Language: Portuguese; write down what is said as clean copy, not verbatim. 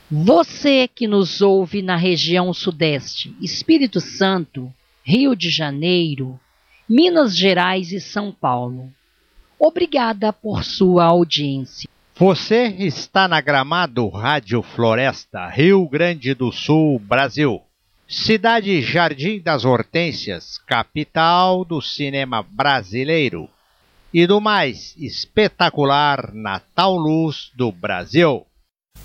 Você que nos ouve na região Sudeste, Espírito Santo, Rio de Janeiro, Minas Gerais e São Paulo, obrigada por sua audiência. Você está na Gramado Rádio Floresta, Rio Grande do Sul, Brasil. Cidade Jardim das Hortênsias, capital do cinema brasileiro e do mais espetacular Natal Luz do Brasil.